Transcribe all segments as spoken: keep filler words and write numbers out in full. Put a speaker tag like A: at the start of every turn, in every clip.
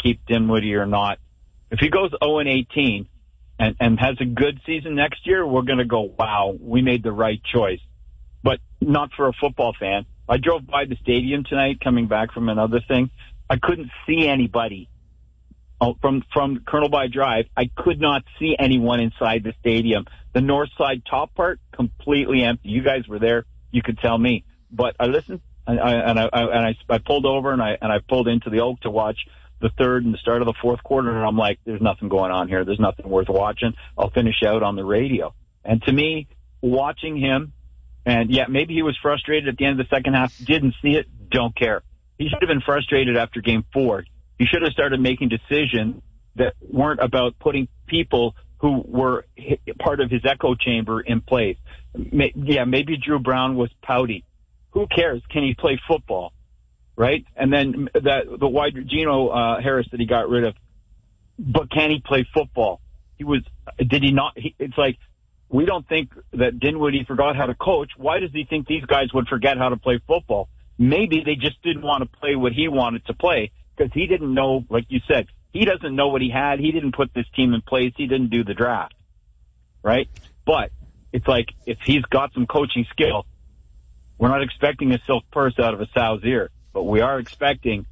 A: keep Dinwiddie or not. If he goes oh and eighteen and, and has a good season next year, we're going to go, wow, we made the right choice. But not for a football fan. I drove by the stadium tonight coming back from another thing. I couldn't see anybody. Oh, from from Colonel By Drive, I could not see anyone inside the stadium. The north side top part, completely empty. You guys were there. You could tell me. But I listened, and I, and I, and I, I pulled over, and I, and I pulled into the Oak to watch the third and the start of the fourth quarter, and I'm like, there's nothing going on here. There's nothing worth watching. I'll finish out on the radio. And to me, watching him, and yeah, maybe he was frustrated at the end of the second half, didn't see it, don't care. He should have been frustrated after game four. He should have started making decisions that weren't about putting people who were part of his echo chamber in place. Yeah, maybe Drew Brown was pouty. Who cares? Can he play football? Right? And then that the wide Geno uh, Harris that he got rid of. But can he play football? He was. Did he not? He, it's like we don't think that Dinwiddie forgot how to coach. Why does he think these guys would forget how to play football? Maybe they just didn't want to play what he wanted to play. Because he didn't know, like you said, he doesn't know what he had. He didn't put this team in place. He didn't do the draft, right? But it's like if he's got some coaching skill, we're not expecting a silk purse out of a sow's ear, but we are expecting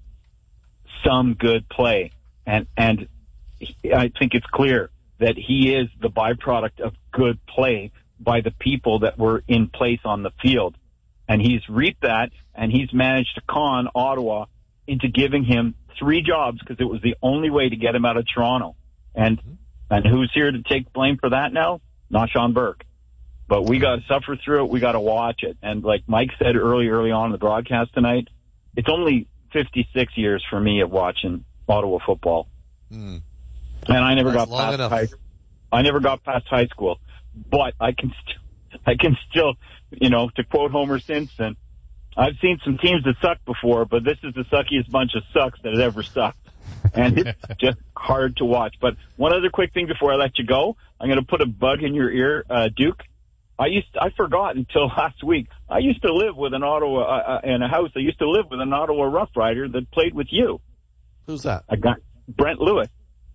A: some good play. And and I think it's clear that he is the byproduct of good play by the people that were in place on the field. And he's reaped that, and he's managed to con Ottawa into giving him three jobs because it was the only way to get him out of Toronto. And and who's here to take blame for that now? Not Sean Burke. But we got to suffer through it. We got to watch it. And like Mike said early, early on in the broadcast tonight, it's only fifty-six years for me of watching Ottawa football. Mm. And I never
B: That's
A: got past
B: enough.
A: high. I never got past high school, but I can st- I can still, you know, to quote Homer Simpson, I've seen some teams that suck before, but this is the suckiest bunch of sucks that has ever sucked. And it's just hard to watch. But one other quick thing before I let you go, I'm going to put a bug in your ear, uh, Duke. I used to, I forgot until last week. I used to live with an Ottawa, uh, in a house. I used to live with an Ottawa Rough Rider that played with you.
B: Who's that?
A: I got Brent Lewis.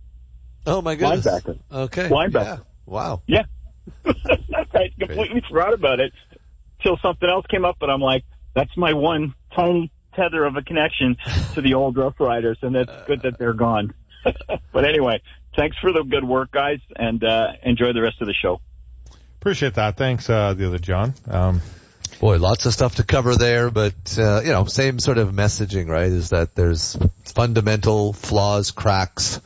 B: Oh my goodness.
A: Linebacker.
B: Okay.
A: Linebacker.
B: Yeah. Wow.
A: Yeah. I completely forgot about it till something else came up, but I'm like, that's my one tiny tether of a connection to the old Rough Riders, and it's good that they're gone. But anyway, thanks for the good work, guys, and uh, enjoy the rest of the show.
C: Appreciate that. Thanks, uh, the other John. Um,
B: Boy, lots of stuff to cover there, but, uh, you know, same sort of messaging, right, is that there's fundamental flaws, cracks,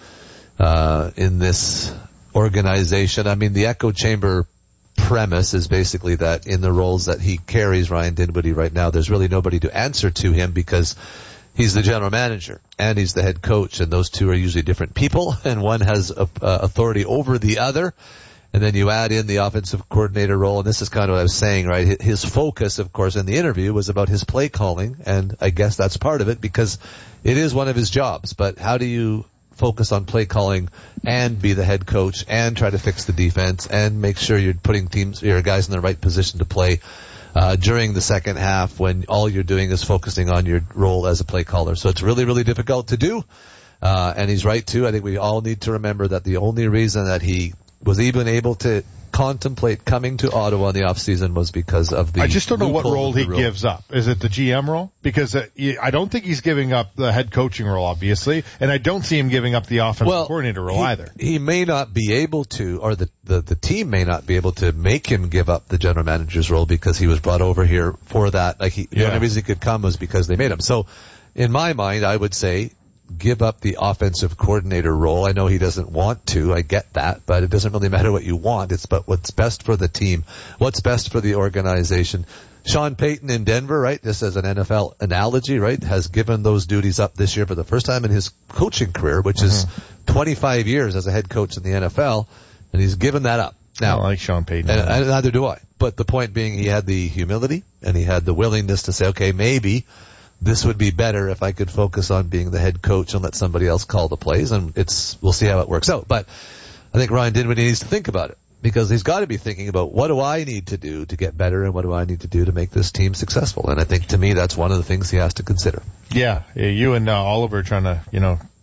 B: uh, in this organization. I mean, the echo chamber premise is basically that in the roles that he carries, Ryan Dinwiddie right now, there's really nobody to answer to him because he's the general manager and he's the head coach, and those two are usually different people, and one has uh, authority over the other. And then you add in the offensive coordinator role, and this is kind of what I was saying, right? His focus, of course, in the interview was about his play calling, and I guess that's part of it because it is one of his jobs. But how do you focus on play calling and be the head coach and try to fix the defense and make sure you're putting teams, your guys in the right position to play uh, during the second half when all you're doing is focusing on your role as a play caller? So it's really, really difficult to do. Uh, and he's right too. I think we all need to remember that the only reason that he was even able to contemplate coming to Ottawa in the off season was because of the
C: I just don't know what role he
B: rule.
C: gives up. Is it the G M role? Because uh, I don't think he's giving up the head coaching role, obviously, and I don't see him giving up the offensive
B: well,
C: coordinator role
B: he,
C: either.
B: He may not be able to, or the, the, the team may not be able to make him give up the general manager's role because he was brought over here for that. Like he,
C: yeah.
B: The only reason he could come was because they made him. So in my mind, I would say give up the offensive coordinator role. I know he doesn't want to. I get that, but it doesn't really matter what you want. It's but what's best for the team, what's best for the organization. Sean Payton in Denver, right, just as an N F L analogy, right, has given those duties up this year for the first time in his coaching career, which mm-hmm. is twenty-five years as a head coach in the N F L, and he's given that up. Now,
C: I like Sean Payton.
B: And, and neither do I. But the point being, he had the humility and he had the willingness to say, okay, maybe this would be better if I could focus on being the head coach and let somebody else call the plays, and it's we'll see how it works out. But I think Ryan Dinwiddie needs to think about it because he's got to be thinking about what do I need to do to get better and what do I need to do to make this team successful. And I think to me that's one of the things he has to consider.
C: Yeah, you and uh, Oliver trying to, you know,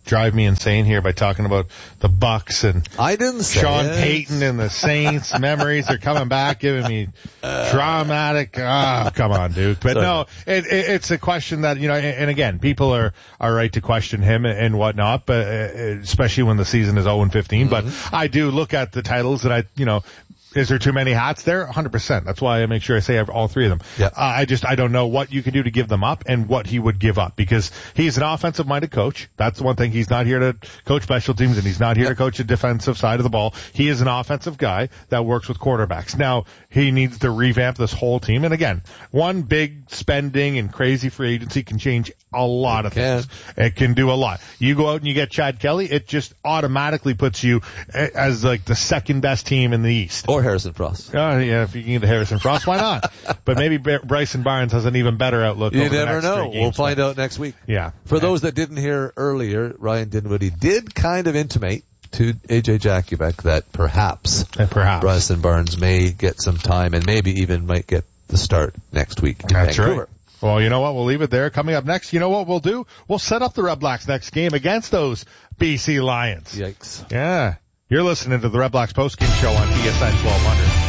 C: drive me insane here by talking about the Bucks and
B: I didn't say
C: Sean
B: it.
C: Payton and the Saints. Memories are coming back, giving me dramatic. Ah, oh, come on, Duke. But
B: Sorry.
C: no, it, it, it's a question that, you know, and, and again, people are, are right to question him and, and whatnot, but uh, especially when the season is oh and fifteen. Mm-hmm. But I do look at the titles and I, you know, is there too many hats there? one hundred percent. That's why I make sure I say all three of them.
B: Yeah.
C: Uh, I just, I don't know what you can do to give them up and what he would give up, because he's an offensive-minded coach. That's one thing. He's not here to coach special teams, and he's not here
B: yeah.
C: to coach the defensive side of the ball. He is an offensive guy that works with quarterbacks. Now, he needs to revamp this whole team. And again, one big spending and crazy free agency can change a lot of
B: can.
C: things. It can do a lot. You go out and you get Chad Kelly, it just automatically puts you as like the second best team in the East.
B: Or Harrison Frost.
C: Oh, yeah, if you can get the Harrison Frost, why not? But maybe Bryson Barnes has an even better outlook.
B: You
C: over
B: never
C: the next
B: know.
C: three games.
B: We'll find out next week.
C: Yeah.
B: For
C: yeah.
B: those that didn't hear earlier, Ryan Dinwiddie did kind of intimate to A J Jakubek that perhaps,
C: and perhaps
B: Bryson Barnes may get some time and maybe even might get the start next week in
C: That's
B: Vancouver.
C: Right. Well, you know what? We'll leave it there. Coming up next, you know what we'll do? We'll set up the Red Blacks next game against those B C Lions.
B: Yikes.
C: Yeah. You're listening to the Red Blacks postgame show on T S N twelve hundred.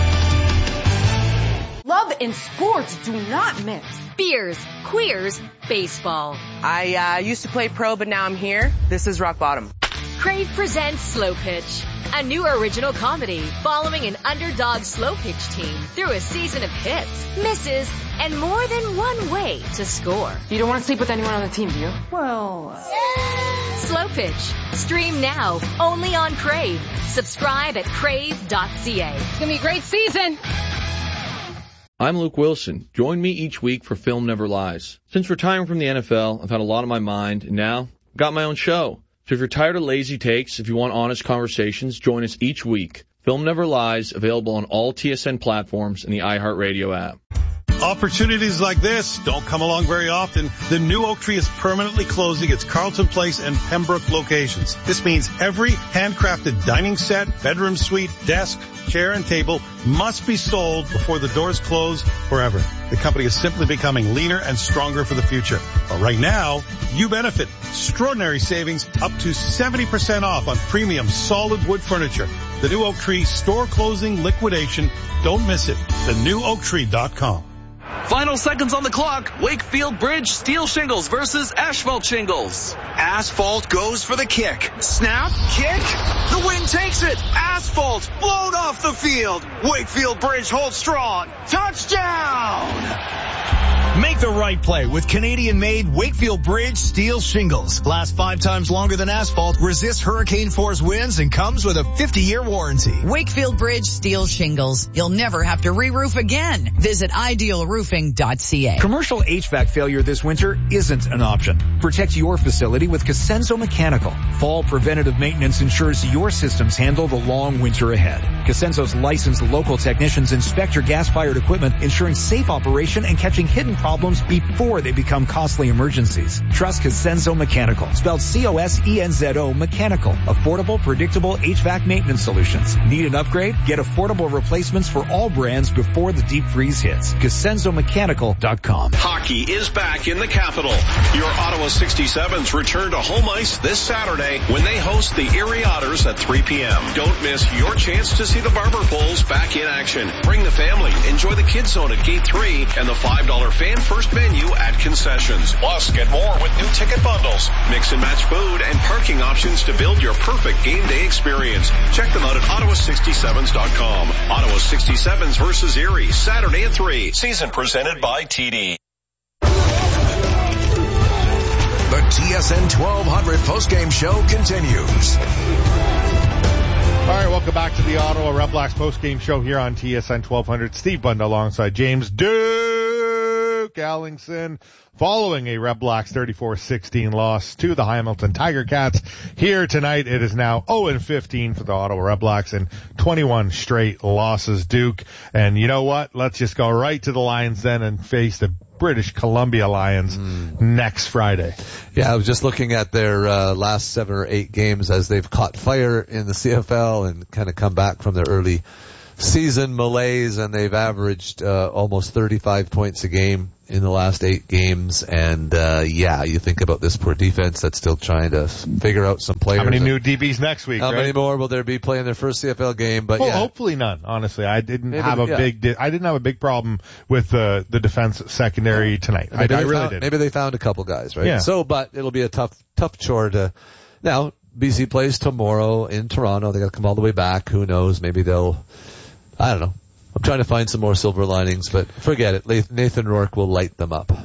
D: Love and sports do not mix.
E: Beers, queers, baseball.
F: I uh, used to play pro, but now I'm here. This is Rock Bottom.
E: Crave presents Slow Pitch, a new original comedy following an underdog slow pitch team through a season of hits, misses, and more than one way to score.
D: You don't want to sleep with anyone on the team, do you?
E: Well, uh... Slow Pitch. Stream now, only on Crave. Subscribe at crave dot c a.
D: It's going to be a great season.
G: I'm Luke Wilson. Join me each week for Film Never Lies. Since retiring from the N F L, I've had a lot on my mind, and now I've got my own show. So if you're tired of lazy takes, if you want honest conversations, join us each week. Film Never Lies, available on all T S N platforms and the iHeartRadio app.
H: Opportunities like this don't come along very often. The new Oak Tree is permanently closing its Carlton Place and Pembroke locations. This means every handcrafted dining set, bedroom suite, desk, chair, and table must be sold before the doors close forever. The company is simply becoming leaner and stronger for the future. But right now, you benefit. Extraordinary savings up to seventy percent off on premium solid wood furniture. The new Oak Tree store closing liquidation. Don't miss it. the new oak tree dot com.
I: Final seconds on the clock. Wakefield Bridge steel shingles versus asphalt shingles.
J: Asphalt goes for the kick. Snap, kick. The wind takes it. Asphalt blown off the field. Wakefield Bridge holds strong. Touchdown! Make the right play with Canadian-made Wakefield Bridge steel shingles. Last five times longer than asphalt, resists hurricane force winds, and comes with a fifty-year warranty.
K: Wakefield Bridge steel shingles. You'll never have to re-roof again. Visit ideal roofing dot c a.
L: Commercial H V A C failure this winter isn't an option. Protect your facility with Cosenso Mechanical. Fall preventative maintenance ensures your systems handle the long winter ahead. Cosenso's licensed local technicians inspect your gas-fired equipment, ensuring safe operation and catching hidden problems before they become costly emergencies. Trust Cosenso Mechanical, spelled C O S E N Z O Mechanical. Affordable, predictable H V A C maintenance solutions. Need an upgrade? Get affordable replacements for all brands before the deep freeze hits. Cosenso Mechanical dot com.
M: Hockey is back in the capital. Your Ottawa sixty-sevens return to home ice this Saturday when they host the Erie Otters at three p.m. Don't miss your chance to see the Barber Bulls back in action. Bring the family. Enjoy the Kids Zone at Gate three and the five dollar Fan First menu at concessions. Plus, get more with new ticket bundles. Mix and match food and parking options to build your perfect game day experience. Check them out at ottawa sixty-sevens dot com. Ottawa sixty-sevens versus Erie, Saturday at three. Season presented by T D.
J: The T S N twelve hundred postgame show continues.
C: All right, welcome back to the Ottawa Red Blacks postgame show here on T S N twelve hundred. Steve Bunda alongside James Duke Allingson, following a Red Blacks thirty-four sixteen loss to the Hamilton Tiger Cats. Here tonight, it is now oh and fifteen for the Ottawa Red Blacks and twenty-one straight losses, Duke. And you know what? Let's just go right to the Lions then and face the British Columbia Lions mm. next Friday.
B: Yeah, I was just looking at their uh, last seven or eight games as they've caught fire in the C F L and kind of come back from their early season malaise, and they've averaged uh, almost thirty-five points a game in the last eight games, and uh, yeah, you think about this poor defense that's still trying to figure out some players.
C: How many new D Bs next week?
B: How
C: right?
B: many more will there be playing their first C F L game? But
C: well,
B: yeah.
C: hopefully none. Honestly, I didn't
B: maybe,
C: have a
B: yeah.
C: big. Di- I didn't have a big problem with the the defense secondary tonight. I, I really
B: found,
C: did.
B: Maybe they found a couple guys, right?
C: Yeah.
B: So, but it'll be a tough, tough chore to. Now, B C plays tomorrow in Toronto. They got to come all the way back. Who knows? Maybe they'll. I don't know. I'm trying to find some more silver linings, but forget it. Nathan Rourke will light them up.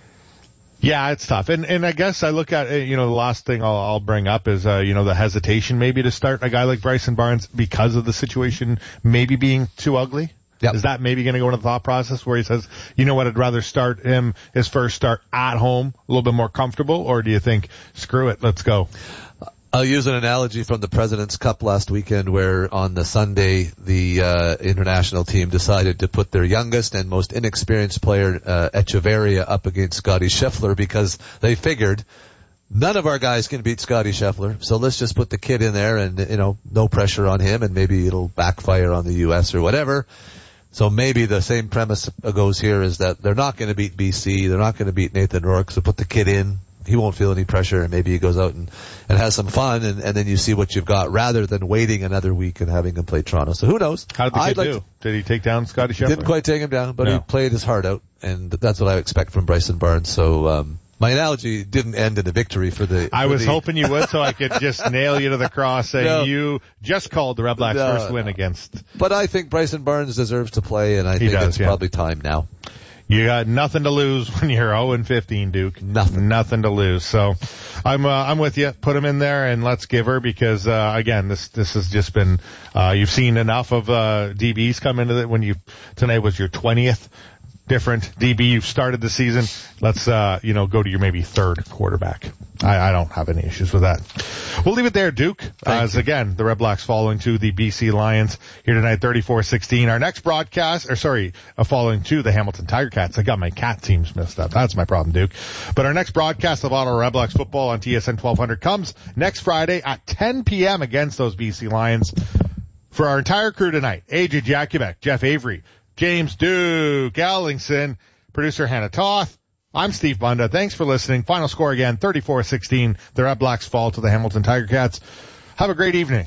C: Yeah, it's tough. And and I guess I look at, you know, the last thing I'll, I'll bring up is, uh, you know, the hesitation maybe to start a guy like Bryson Barnes because of the situation maybe being too ugly. Yep. Is that maybe going to go into the thought process where he says, you know what, I'd rather start him his first start at home, a little bit more comfortable, or do you think, screw it, let's go?
B: I'll use an analogy from the President's Cup last weekend where on the Sunday the uh, international team decided to put their youngest and most inexperienced player, uh, Echeverria, up against Scotty Scheffler because they figured none of our guys can beat Scotty Scheffler, so let's just put the kid in there and, you know, no pressure on him and maybe it'll backfire on the U S or whatever. So maybe the same premise goes here is that they're not going to beat B C, they're not going to beat Nathan Rourke, so put the kid in. He won't feel any pressure, and maybe he goes out and, and has some fun, and, and then you see what you've got, rather than waiting another week and having him play Toronto. So who knows?
C: How did the kid
B: like
C: do? To, did he take down Scotty Scheffler?
B: Didn't quite take him down, but no. He played his heart out, and that's what I expect from Bryson Barnes. So um, my analogy didn't end in a victory for the.
C: I
B: for
C: was
B: the,
C: hoping you would, so I could just nail you to the cross, saying
B: no.
C: you just called the Red Blacks'
B: no,
C: first win
B: no.
C: against.
B: But I think Bryson Barnes deserves to play, and I
C: he
B: think
C: does,
B: it's
C: yeah.
B: probably time now.
C: You got nothing to lose when you're oh and fifteen, Duke.
B: Nothing.
C: Nothing to lose. So I'm, uh, I'm with you. Put him in there and let's give her because, uh, again, this, this has just been, uh, you've seen enough of, uh, D Bs come into it when you, tonight was your twentieth different D B you've started the season. Let's, uh, you know, go to your maybe third quarterback. I, I don't have any issues with that. We'll leave it there, Duke. As again, the Red Blacks following to the B C Lions here tonight, thirty-four sixteen. Our next broadcast, or sorry, uh, following to the Hamilton Tiger Cats. I got my cat teams messed up. That's my problem, Duke. But our next broadcast of Ottawa Red Blacks football on T S N twelve hundred comes next Friday at ten p.m. against those B C Lions. For our entire crew tonight, A J Jakubek, Jeff Avery, James Duke, Allingson, producer Hannah Toth. I'm Steve Bunda. Thanks for listening. Final score again, thirty-four sixteen. The Red Blacks fall to the Hamilton Tiger Cats. Have a great evening.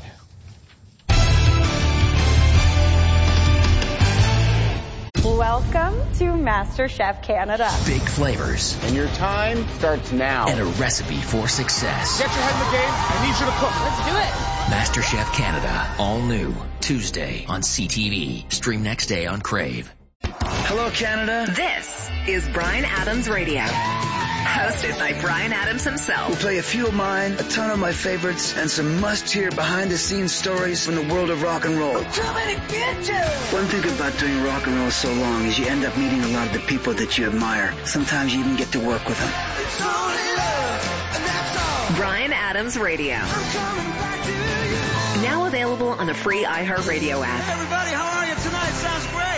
N: Welcome to MasterChef Canada.
O: Big flavors.
P: And your time starts now.
O: And a recipe for success.
P: Get your head in the game. I need you to cook.
O: Let's do it. MasterChef Canada. All new. Tuesday on C T V. Stream next day on Crave.
Q: Hello, Canada.
R: This is Bryan Adams Radio. Hosted by Bryan Adams himself.
Q: We'll play a few of mine, a ton of my favorites, and some must-hear behind-the-scenes stories from the world of rock and roll.
R: I'm coming to get you!
Q: One thing about doing rock and roll so long is you end up meeting a lot of the people that you admire. Sometimes you even get to work with them.
R: It's only love, and that's all. Bryan Adams Radio. I'm coming back to you. Now available on the free iHeartRadio app.
S: Hey everybody, how are you tonight? Sounds great.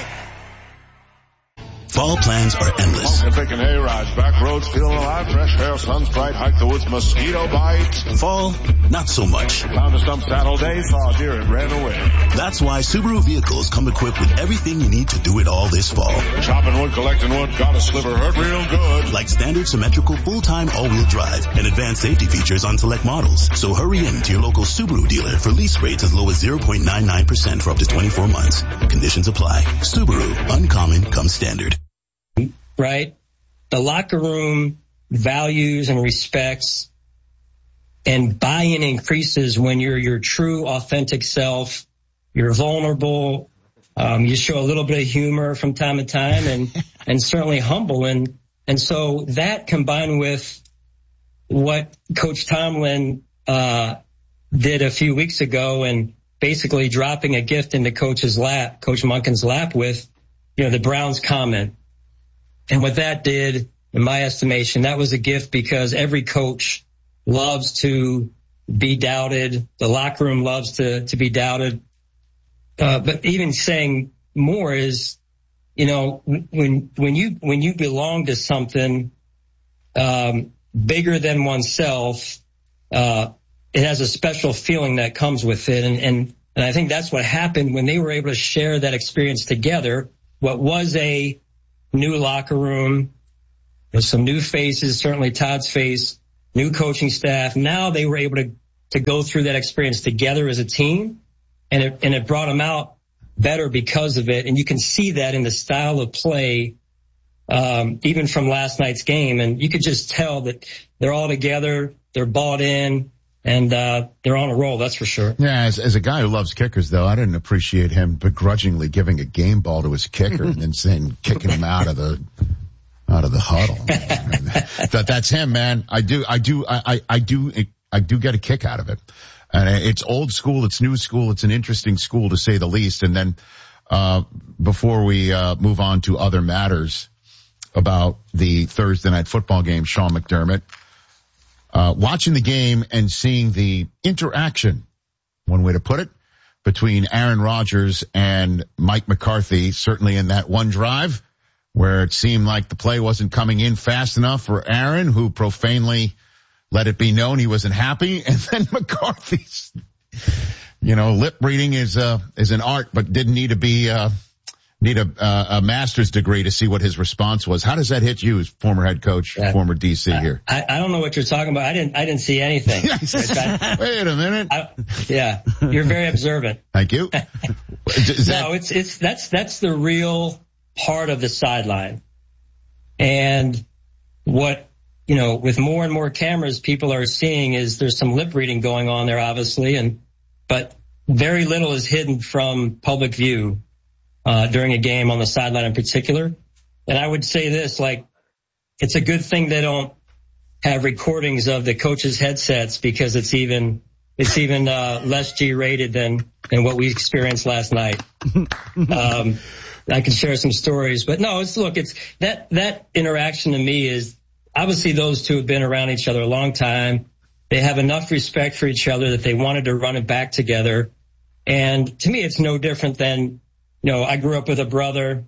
T: Fall plans are endless.
U: Smoking, picking hay rides, back roads, feeling alive, fresh air, sun's bright, hike the woods, mosquito bites.
T: Fall, not so much.
U: Found a stump saddle day, saw a deer and ran away.
T: That's why Subaru vehicles come equipped with everything you need to do it all this fall.
U: Chopping wood, collecting wood, got a sliver, hurt real good.
T: Like standard symmetrical full-time all-wheel drive and advanced safety features on select models. So hurry in to your local Subaru dealer for lease rates as low as zero point nine nine percent for up to twenty-four months. Conditions apply. Subaru, uncommon comes standard.
V: Right? The locker room values and respects and buy-in increases when you're your true, authentic self. You're vulnerable. Um, you show a little bit of humor from time to time and, and certainly humble. And, and so that combined with what Coach Tomlin, uh, did a few weeks ago and basically dropping a gift into Coach's lap, Coach Monken's lap with, you know, the Browns comment. And what that did, in my estimation, that was a gift because every coach loves to be doubted. The locker room loves to, to be doubted. Uh, but even saying more is, you know, when, when you, when you belong to something, um, bigger than oneself, uh, it has a special feeling that comes with it. And, and, and I think that's what happened when they were able to share that experience together. What was a new locker room, There's some new faces, certainly Todd's face, new coaching staff. Now they were able to, to go through that experience together as a team, and it, and it brought them out better because of it. And you can see that in the style of play, um, even from last night's game. And you could just tell that they're all together, they're bought in, and uh they're on a roll, that's for sure.
A: Yeah, as, as a guy who loves kickers, though, I didn't appreciate him begrudgingly giving a game ball to his kicker and then saying, kicking him out of the out of the huddle. that that's him, man. I do, I do, I, I do, I do get a kick out of it. And it's old school, it's new school, it's an interesting school to say the least. And then uh before we uh move on to other matters about the Thursday night football game, Sean McDermott, uh watching the game and seeing the interaction, one way to put it, between Aaron Rodgers and Mike McCarthy, certainly in that one drive where it seemed like the play wasn't coming in fast enough for Aaron, who profanely let it be known he wasn't happy. And then McCarthy's, you know, lip reading is, uh, is an art, but didn't need to be, uh, need a, uh, a master's degree to see what his response was. How does that hit you as former head coach, yeah. former D C here?
V: I, I don't know what you're talking about. I didn't, I didn't see anything.
A: Wait a minute.
V: I, yeah. You're very observant.
A: Thank you.
V: Is that- no, it's, it's, that's, that's the real part of the sideline. And what, you know, with more and more cameras, people are seeing is there's some lip reading going on there, obviously, and but very little is hidden from public view uh during a game on the sideline in particular. And I would say this, like, it's a good thing they don't have recordings of the coaches' headsets, because it's even it's even uh less G-rated than than what we experienced last night. um I can share some stories, but no, it's look, it's that that interaction to me is, obviously, those two have been around each other a long time. They have enough respect for each other that they wanted to run it back together. And to me, it's no different than, you know, I grew up with a brother.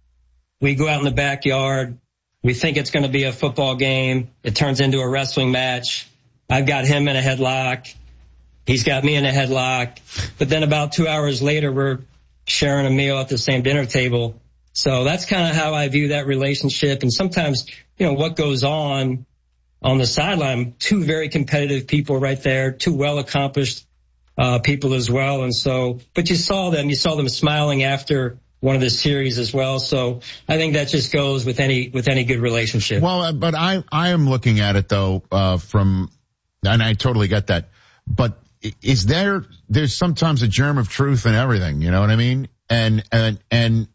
V: We go out in the backyard. We think it's going to be a football game. It turns into a wrestling match. I've got him in a headlock. He's got me in a headlock. But then about two hours later, we're sharing a meal at the same dinner table. So that's kind of how I view that relationship. And sometimes, you know, what goes on on the sideline, two very competitive people right there, two well-accomplished uh people as well. And so, but you saw them, you saw them smiling after one of the series as well. So I think that just goes with any, with any good relationship.
A: Well, but I, I am looking at it though, uh from, and I totally get that, but is there, there's sometimes a germ of truth in everything, you know what I mean? And, and, and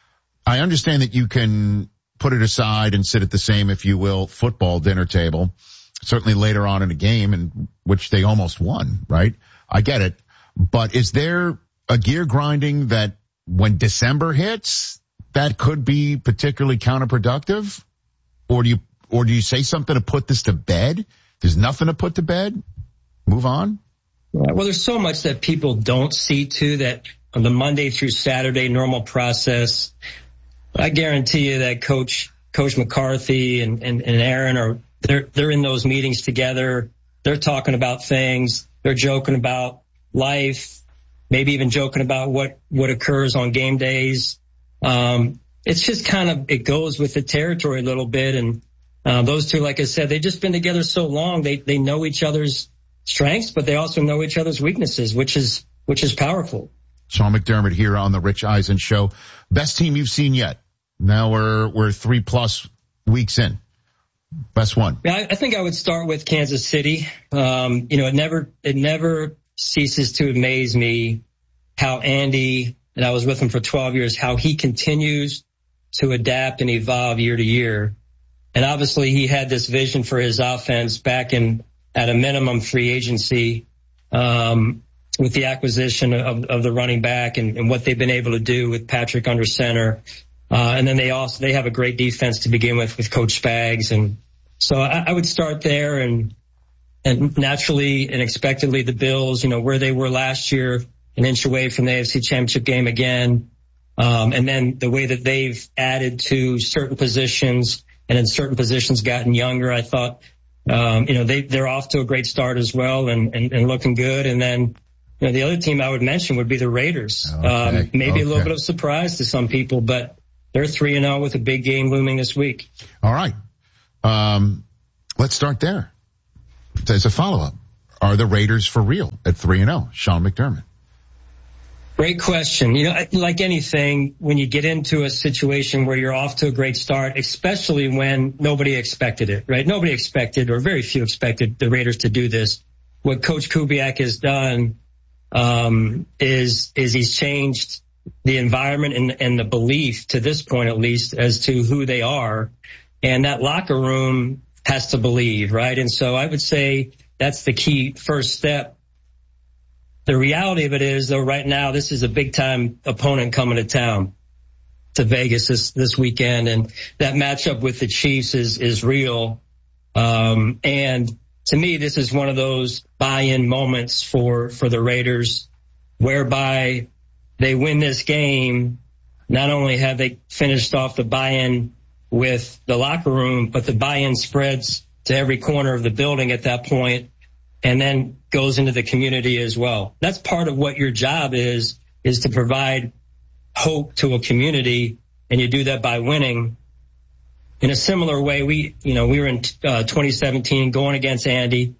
A: I understand that you can put it aside and sit at the same, if you will, football dinner table, certainly later on in a game in which they almost won, right? I get it. But is there a gear grinding that when December hits, that could be particularly counterproductive? Or do you, or do you say something to put this to bed? There's nothing to put to bed? Move on?
V: Well, there's so much that people don't see too, that on the Monday through Saturday normal process, I guarantee you that Coach Coach McCarthy and, and, and Aaron are they're they're in those meetings together. They're talking about things. They're joking about life, maybe even joking about what, what occurs on game days. Um, it's just kind of, it goes with the territory a little bit. And uh, those two, like I said, they've just been together so long. They they know each other's strengths, but they also know each other's weaknesses, which is which is powerful.
A: Sean McDermott here on the Rich Eisen Show. Best team you've seen yet? Now we're we're three plus weeks in. Best one.
V: Yeah, I, I think I would start with Kansas City. Um, you know, it never it never ceases to amaze me how Andy, and I was with him for twelve years, how he continues to adapt and evolve year to year. And obviously he had this vision for his offense back in at a minimum free agency, um, with the acquisition of, of the running back and, and what they've been able to do with Patrick under center. Uh, and then they also, they have a great defense to begin with, with Coach Spags. And so I, I would start there, and, and naturally and expectedly the Bills, you know, where they were last year, an inch away from the A F C Championship game again. Um, and then the way that they've added to certain positions and in certain positions gotten younger, I thought, um, you know, they, they're off to a great start as well, and, and, and looking good. And then, you know, the other team I would mention would be the Raiders. Okay. Um, maybe okay. a little bit of surprise to some people, but they're three and oh with a big game looming this week.
A: All right. Um, let's start there. As a follow-up, are the Raiders for real at three and oh? Sean McDermott.
V: Great question. You know, like anything, when you get into a situation where you're off to a great start, especially when nobody expected it, right? Nobody expected, or very few expected, the Raiders to do this. What Coach Kubiak has done um, is is he's changed the environment and, and the belief, to this point at least, as to who they are. And that locker room has to believe, right? And so I would say that's the key first step. The reality of it is, though, right now, this is a big-time opponent coming to town, to Vegas this, this weekend, and that matchup with the Chiefs is, is real. Um, and to me, this is one of those buy-in moments for, for the Raiders, whereby they win this game. Not only have they finished off the buy-in with the locker room, but the buy-in spreads to every corner of the building at that point, and then goes into the community as well. That's part of what your job is, is to provide hope to a community, and you do that by winning. In a similar way, we, you know, we were in uh, twenty seventeen going against Andy,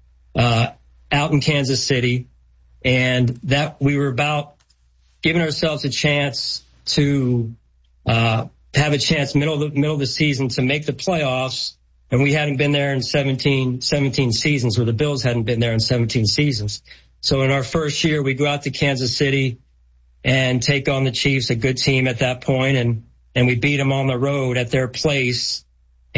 V: uh, out in Kansas City, and that we were about giving ourselves a chance to, uh, have a chance middle of the, middle of the season to make the playoffs. And we hadn't been there in seventeen, seventeen seasons, or the Bills hadn't been there in seventeen seasons. So in our first year, we go out to Kansas City and take on the Chiefs, a good team at that point, and, and we beat them on the road at their place.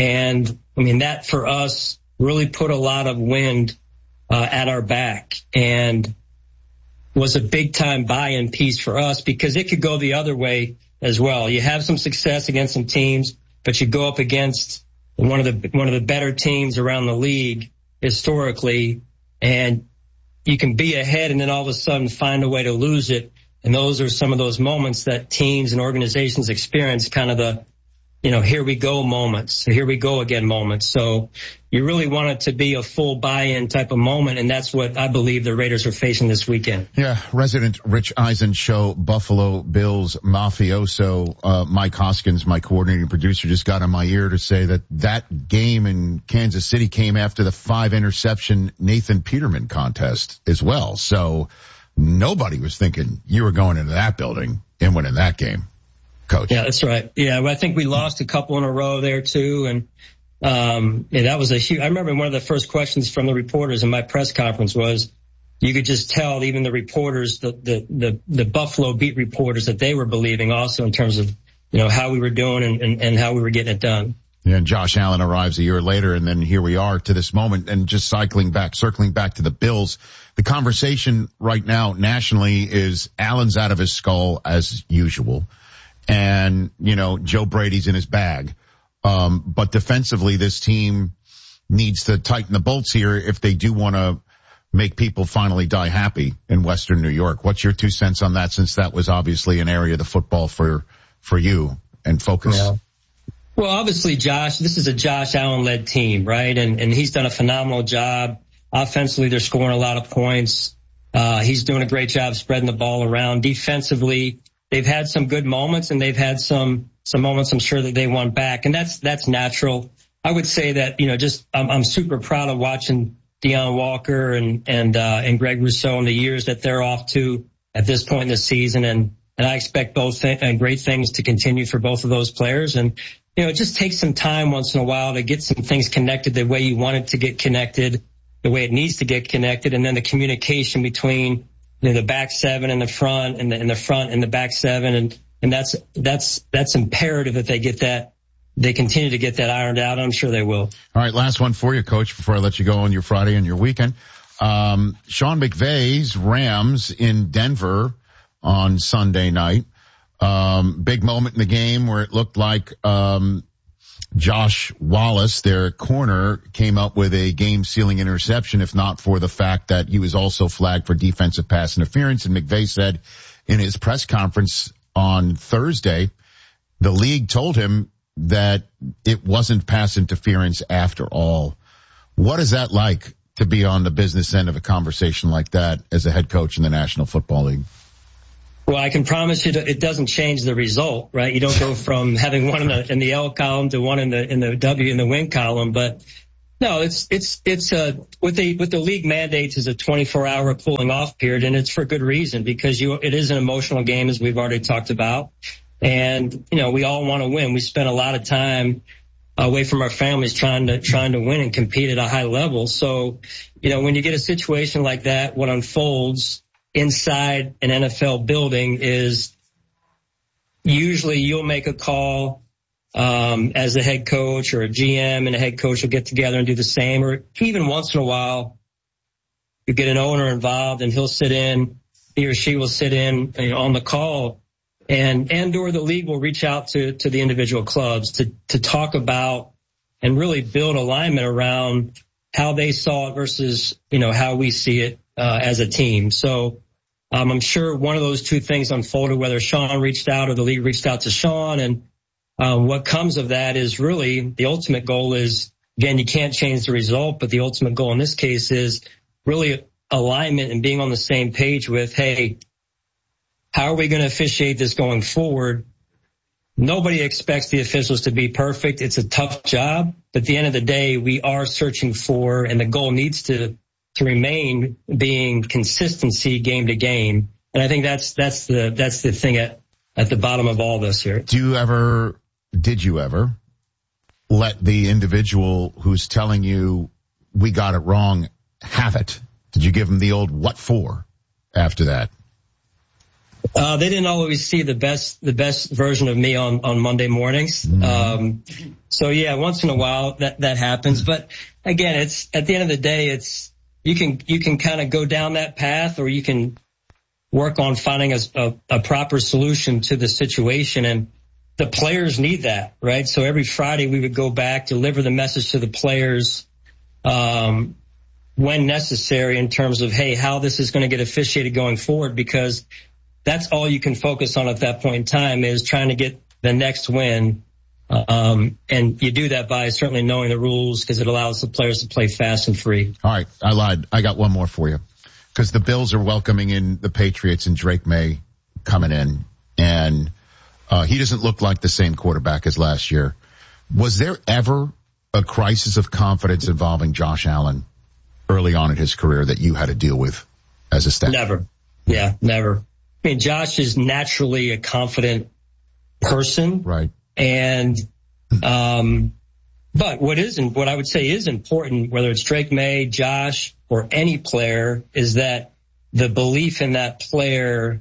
V: And I mean, that for us really put a lot of wind uh, at our back, and was a big time buy-in piece for us, because it could go the other way as well. You have some success against some teams, but you go up against one of the one of the better teams around the league historically, and you can be ahead and then all of a sudden find a way to lose it. And those are some of those moments that teams and organizations experience, kind of the, you know, here we go moments, here we go again moments. So you really want it to be a full buy-in type of moment, and that's what I believe the Raiders are facing this weekend.
A: Yeah, resident Rich Eisen show, Buffalo Bills mafioso, uh, Mike Hoskins, my coordinating producer, just got on my ear to say that that game in Kansas City came after the five interception Nathan Peterman contest as well. So nobody was thinking you were going into that building and winning that game, Coach.
V: Yeah, that's right. Yeah, well, I think we lost a couple in a row there too, and Um, yeah, that was a huge, I remember one of the first questions from the reporters in my press conference was, you could just tell even the reporters, the, the, the, the Buffalo beat reporters, that they were believing also in terms of, you know, how we were doing and, and, and how we were getting it done.
A: Yeah, and Josh Allen arrives a year later, and then here we are to this moment. And just cycling back, circling back to the Bills, the conversation right now nationally is Allen's out of his skull as usual. And, you know, Joe Brady's in his bag. Um, but defensively, this team needs to tighten the bolts here if they do want to make people finally die happy in Western New York. What's your two cents on that, since that was obviously an area of the football for, for you and focus?
V: Yeah. Well, obviously, Josh, this is a Josh Allen-led team, right? And, and he's done a phenomenal job. Offensively, they're scoring a lot of points. Uh, he's doing a great job spreading the ball around. Defensively, they've had some good moments, and they've had some some moments I'm sure that they won back, and that's that's natural. I would say that, you know, just I'm, I'm super proud of watching Deion Walker and and uh, and Greg Rousseau in the years that they're off to at this point in the season, and and I expect both th- and great things to continue for both of those players. And you know, it just takes some time once in a while to get some things connected the way you want it to get connected, the way it needs to get connected, and then the communication between, you know, the back seven and the front, and the, and the front and the back seven, and and that's that's that's imperative that they get that, they continue to get that ironed out. I'm sure they will.
A: All right, last one for you, Coach, before I let you go on your Friday and your weekend. Um, Sean McVay's Rams in Denver on Sunday night. Um, big moment in the game where it looked like um Josh Wallace, their corner, came up with a game-sealing interception, if not for the fact that he was also flagged for defensive pass interference. And McVay said in his press conference on Thursday, the league told him that it wasn't pass interference after all. What is that like to be on the business end of a conversation like that as a head coach in the National Football League?
V: Well, I can promise you that it doesn't change the result, right? You don't go from having one in the in the L column to one in the in the W in the win column. But no, it's it's it's uh what the what the league mandates is a twenty-four hour cooling off period, and it's for good reason, because you it is an emotional game, as we've already talked about, and you know we all want to win. We spend a lot of time away from our families trying to trying to win and compete at a high level. So, you know, when you get a situation like that, what unfolds inside an N F L building is usually you'll make a call um, as a head coach, or a G M and a head coach will get together and do the same. Or even once in a while, you get an owner involved and he'll sit in, he or she will sit in, you know, on the call, and and or the league will reach out to to the individual clubs to to talk about and really build alignment around how they saw it versus, you know, how we see it uh, as a team. So Um, I'm sure one of those two things unfolded, whether Sean reached out or the league reached out to Sean. And uh, what comes of that is really the ultimate goal is, again, you can't change the result, but the ultimate goal in this case is really alignment and being on the same page with, hey, how are we going to officiate this going forward? Nobody expects the officials to be perfect. It's a tough job, but at the end of the day, we are searching for, and the goal needs to to remain being consistency game to game. And I think that's, that's the, that's the thing at, at the bottom of all this here.
A: Do you ever, did you ever let the individual who's telling you we got it wrong have it? Did you give them the old what for after that?
V: Uh, they didn't always see the best, the best version of me on, on Monday mornings. Mm. Um, so yeah, once in a while that, that happens. But again, it's, at the end of the day, it's, You can you can kind of go down that path, or you can work on finding a, a, a proper solution to the situation. And the players need that, right? So every Friday we would go back, deliver the message to the players um, when necessary in terms of, hey, how this is going to get officiated going forward, because that's all you can focus on at that point in time is trying to get the next win. Um, and you do that by certainly knowing the rules, because it allows the players to play fast and free.
A: All right. I lied. I got one more for you, because the Bills are welcoming in the Patriots and Drake May coming in, and uh, he doesn't look like the same quarterback as last year. Was there ever a crisis of confidence involving Josh Allen early on in his career that you had to deal with as a staff?
V: Never. Yeah, never. I mean, Josh is naturally a confident person.
A: Right.
V: And, um, but what is, what I would say is important, whether it's Drake May, Josh, or any player, is that the belief in that player,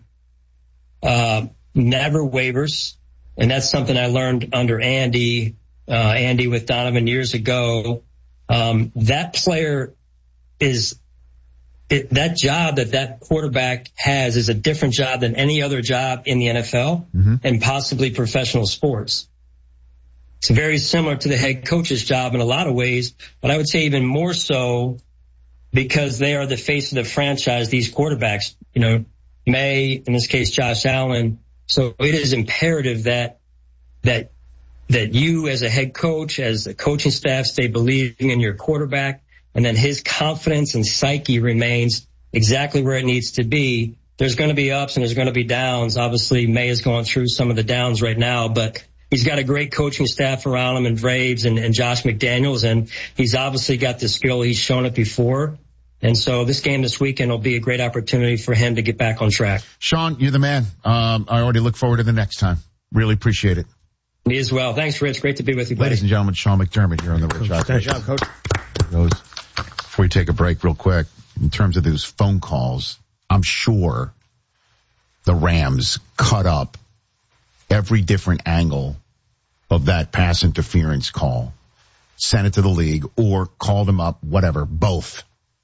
V: uh, never wavers. And that's something I learned under Andy, uh, Andy with Donovan years ago. Um, that player is, it, that job that that quarterback has is a different job than any other job in the N F L mm-hmm. and possibly professional sports. It's very similar to the head coach's job in a lot of ways, but I would say even more so because they are the face of the franchise, these quarterbacks, you know, May, in this case, Josh Allen. So it is imperative that, that, that you as a head coach, as the coaching staff, stay believing in your quarterback, and then his confidence and psyche remains exactly where it needs to be. There's going to be ups and there's going to be downs. Obviously, May is going through some of the downs right now, but he's got a great coaching staff around him, and Braves and, and Josh McDaniels, and he's obviously got the skill. He's shown it before. And so this game this weekend will be a great opportunity for him to get back on track.
A: Sean, you're the man. Um, I already look forward to the next time. Really appreciate it.
V: Me as well. Thanks, Rich. Great to be with you, buddy.
A: Ladies and gentlemen, Sean McDermott here on the Rich Good
C: job, Coach.
A: Goes. Before we take a break real quick, in terms of those phone calls, I'm sure the Rams cut up every different angle of that pass interference call, sent it to the league, or called them up, whatever, both.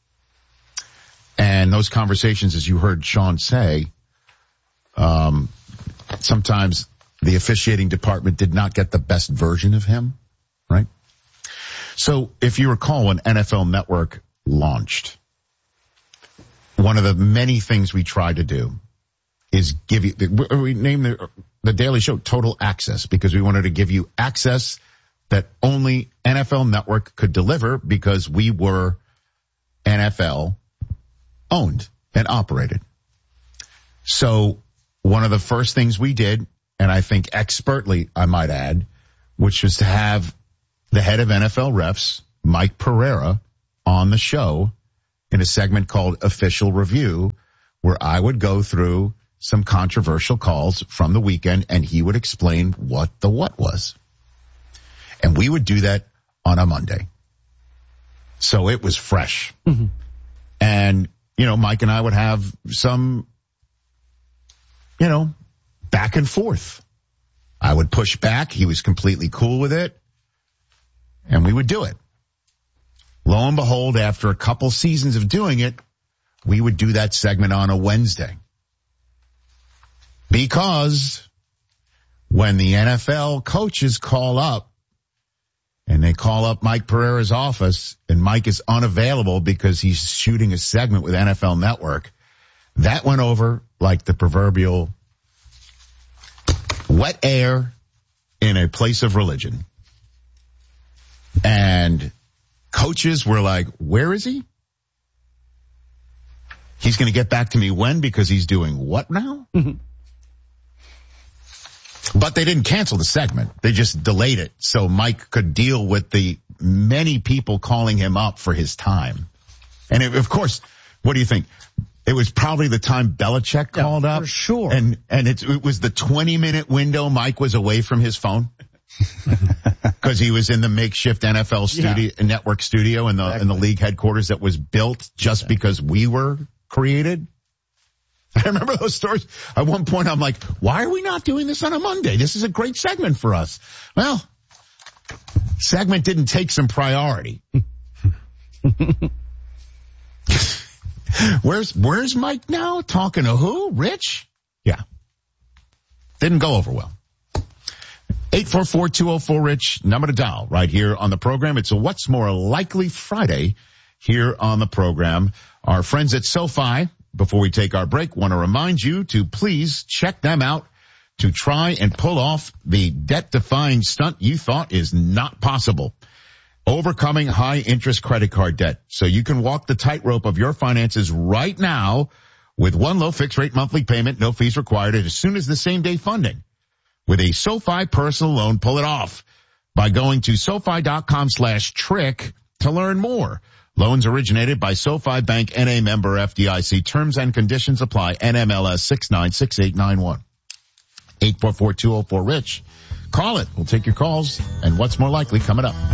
A: And those conversations, as you heard Sean say, um, sometimes the officiating department did not get the best version of him, right? So if you recall, when N F L Network launched, one of the many things we tried to do is give you, we named the, the Daily Show Total Access, because we wanted to give you access that only N F L Network could deliver, because we were N F L owned and operated. So one of the first things we did, and I think expertly, I might add, which was to have the head of N F L refs, Mike Pereira, on the show in a segment called Official Review, where I would go through some controversial calls from the weekend and he would explain what the what was. And we would do that on a Monday. So it was fresh. Mm-hmm. And, you know, Mike and I would have some, you know, back and forth. I would push back. He was completely cool with it. And we would do it. Lo and behold, after a couple seasons of doing it, we would do that segment on a Wednesday. Because when the N F L coaches call up and they call up Mike Pereira's office and Mike is unavailable because he's shooting a segment with N F L Network, that went over like the proverbial wet air in a place of religion. And coaches were like, where is he? He's going to get back to me when? Because he's doing what now? Mm-hmm. But they didn't cancel the segment. They just delayed it so Mike could deal with the many people calling him up for his time. And it, of course, what do you think? It was probably the time Belichick called yeah, up.
E: For sure.
A: And, and it, it was the twenty minute window Mike was away from his phone. Because he was in the makeshift N F L studio, yeah. network studio in the, exactly. in the league headquarters that was built just exactly. because we were created. I remember those stories. At one point, I'm like, why are we not doing this on a Monday? This is a great segment for us. Well, segment didn't take some priority. Where's, where's Mike now? Talking to who? Rich? Yeah. Didn't go over well. eight four four, two oh four, RICH, number to dial right here on the program. It's a What's More Likely Friday here on the program. Our friends at SoFi, before we take our break, want to remind you to please check them out to try and pull off the debt-defying stunt you thought is not possible. Overcoming high-interest credit card debt so you can walk the tightrope of your finances right now with one low fixed-rate monthly payment, no fees required, and as soon as the same-day funding. With a SoFi personal loan, pull it off by going to SoFi.com slash trick to learn more. Loans originated by SoFi Bank, N A member F D I C. Terms and conditions apply. N M L S six nine six eight nine one. eight four four, two oh four, RICH. Call it. We'll take your calls and what's more likely coming up.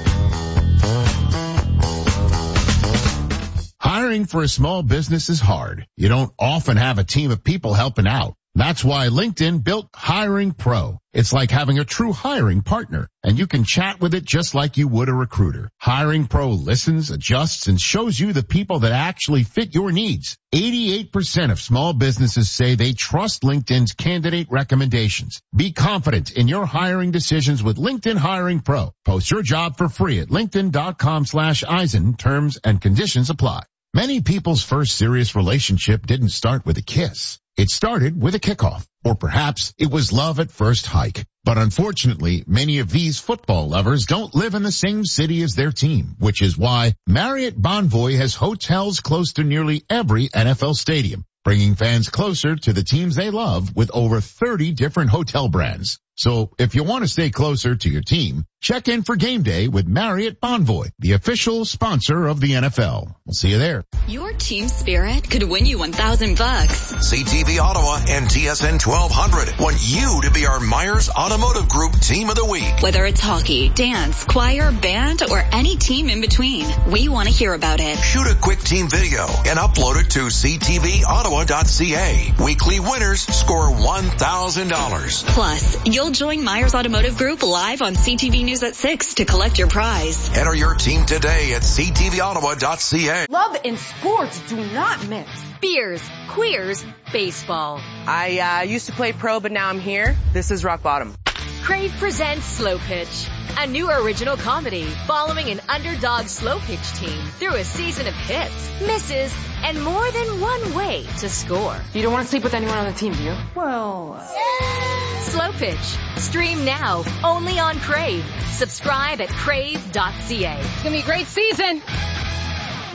A: Hiring for a small business is hard. You don't often have a team of people helping out. That's why LinkedIn built Hiring Pro. It's like having a true hiring partner, and you can chat with it just like you would a recruiter. Hiring Pro listens, adjusts, and shows you the people that actually fit your needs. eighty-eight percent of small businesses say they trust LinkedIn's candidate recommendations. Be confident in your hiring decisions with LinkedIn Hiring Pro. Post your job for free at linkedin.com slash Eisen. Terms and conditions apply. Many people's first serious relationship didn't start with a kiss. It started with a kickoff, or perhaps it was love at first hike. But unfortunately, many of these football lovers don't live in the same city as their team, which is why Marriott Bonvoy has hotels close to nearly every N F L stadium, bringing fans closer to the teams they love with over thirty different hotel brands. So if you want to stay closer to your team, check in for game day with Marriott Bonvoy, the official sponsor of the N F L. We'll see you there.
F: Your team spirit could win you one thousand bucks.
W: C T V Ottawa and T S N twelve hundred want you to be our Myers Automotive Group Team of the Week.
F: Whether it's hockey, dance, choir, band, or any team in between, we want to hear about it.
W: Shoot a quick team video and upload it to C T V Ottawa dot C A. Weekly winners score one thousand dollars.
F: Plus, you'll join Myers Automotive Group live on C T V News at six to collect your prize.
W: Enter your team today at C T V Ottawa dot C A.
D: Love in sports do not mix.
X: Beers, queers, baseball.
Y: I uh, used to play pro, but now I'm here. This is rock bottom.
X: Crave presents Slow Pitch, a new original comedy following an underdog slow pitch team through a season of hits, misses, and more than one way to score.
D: You don't want to sleep with anyone on the team, do you?
X: Well, uh... Slow Pitch. Stream now, only on Crave. Subscribe at crave dot C A.
D: It's going to be a great season.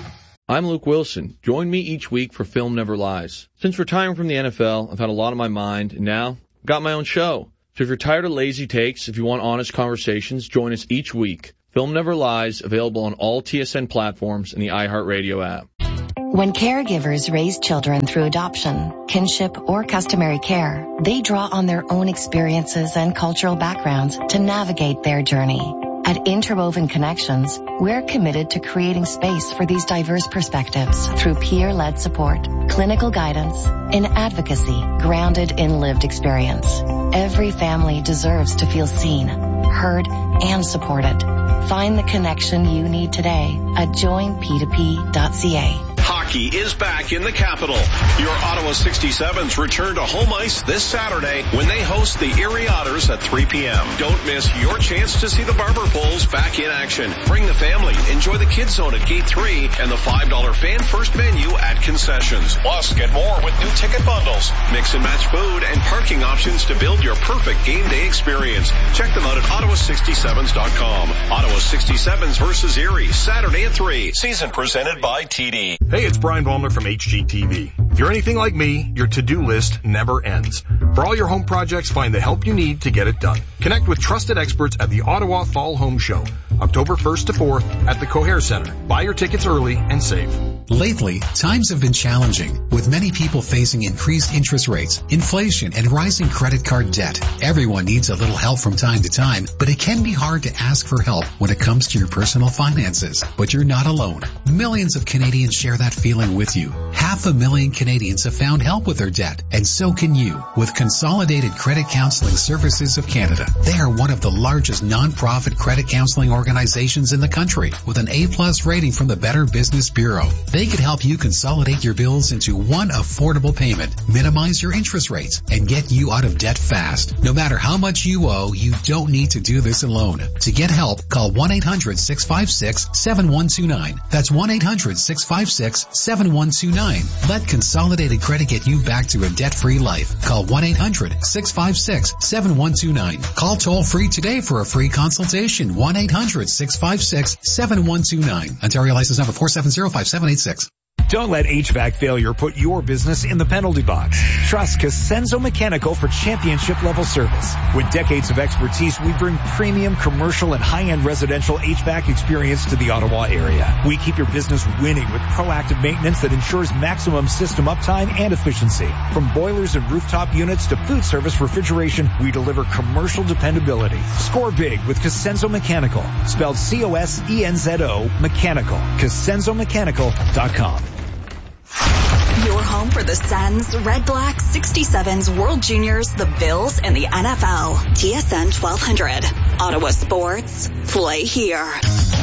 E: I'm Luke Wilson. Join me each week for Film Never Lies. Since retiring from the N F L, I've had a lot on my mind, and now I've got my own show. So if you're tired of lazy takes, if you want honest conversations, join us each week. Film Never Lies, available on all T S N platforms and the iHeartRadio app.
G: When caregivers raise children through adoption, kinship, or customary care, they draw on their own experiences and cultural backgrounds to navigate their journey. At Interwoven Connections, we're committed to creating space for these diverse perspectives through peer-led support, clinical guidance, and advocacy grounded in lived experience. Every family deserves to feel seen, heard, and supported. Find the connection you need today at join p two p dot c a.
M: Hockey is back in the capital. Your Ottawa sixty-sevens return to home ice this Saturday when they host the Erie Otters at three p.m. Don't miss your chance to see the Barber Bulls back in action. Bring the family. Enjoy the Kids Zone at Gate three and the five dollar fan first menu at concessions. Plus, get more with new ticket bundles. Mix and match food and parking options to build your perfect game day experience. Check them out at ottawa sixty-sevens dot com. Ottawa sixty-sevens versus Erie, Saturday at three. Season presented by T D.
H: Hey, it's Brian Baumler from H G T V. If you're anything like me, your to-do list never ends. For all your home projects, find the help you need to get it done. Connect with trusted experts at the Ottawa Fall Home Show, October first to fourth at the Coher Center. Buy your tickets early and save.
I: Lately, times have been challenging, with many people facing increased interest rates, inflation, and rising credit card debt. Everyone needs a little help from time to time, but it can be hard to ask for help when it comes to your personal finances. But you're not alone. Millions of Canadians share that feeling with you. Half a million Canadians have found help with their debt, and so can you with Consolidated Credit Counseling Services of Canada. They are one of the largest non-profit credit counseling organizations in the country with an A-plus rating from the Better Business Bureau. They could help you consolidate your bills into one affordable payment, minimize your interest rates, and get you out of debt fast. No matter how much you owe, you don't need to do this alone. To get help, call one eight hundred six five six seven one two nine. That's one eight hundred six five six seven one two nine. Let Consolidated Credit get you back to a debt-free life. Call one eight hundred six five six seven one two nine. Call toll-free today for a free consultation. one eight hundred six five six seven one two nine. Ontario license number four seven zero five seven eight six.
L: Don't let H V A C failure put your business in the penalty box. Trust Cosenzo Mechanical for championship-level service. With decades of expertise, we bring premium commercial and high-end residential H V A C experience to the Ottawa area. We keep your business winning with proactive maintenance that ensures maximum system uptime and efficiency. From boilers and rooftop units to food service refrigeration, we deliver commercial dependability. Score big with Cosenzo Mechanical, spelled C O S E N Z O, Mechanical. Cosenzo Mechanical dot com.
F: Your home for the Sens, Red Black, sixty-sevens, World Juniors, the Bills, and the N F L. T S N twelve hundred. Ottawa Sports. Play here.